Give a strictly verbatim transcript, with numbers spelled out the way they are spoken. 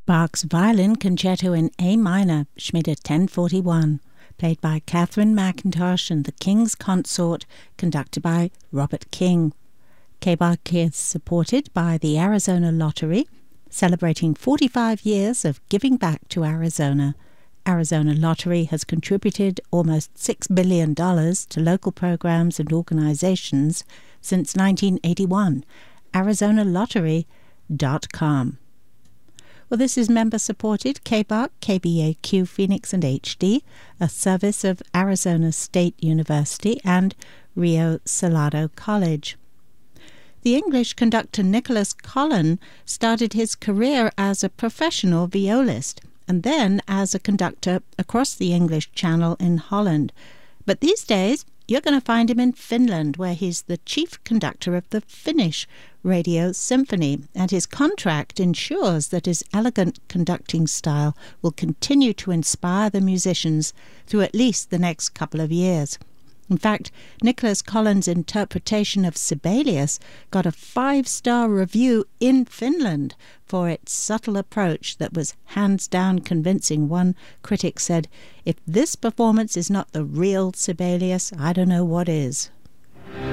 Bach's Violin Concerto in A minor, Schmidt ten forty-one, played by Catherine McIntosh and the King's Consort, conducted by Robert King. K-Bach is supported by the Arizona Lottery, celebrating forty-five years of giving back to Arizona. Arizona Lottery has contributed almost six billion dollars to local programs and organizations since nineteen eighty-one. Arizona Lottery dot com. Well, this is member-supported K-Bach, K B A Q Phoenix and H D, a service of Arizona State University and Rio Salado College. The English conductor Nicholas Collin started his career as a professional violist and then as a conductor across the English Channel in Holland. But these days, you're going to find him in Finland, where he's the chief conductor of the Finnish Radio Symphony, and his contract ensures that his elegant conducting style will continue to inspire the musicians through at least the next couple of years. In fact, Nicholas Collins' interpretation of Sibelius got a five-star review in Finland for its subtle approach that was hands-down convincing. One critic said, "If this performance is not the real Sibelius, I don't know what is."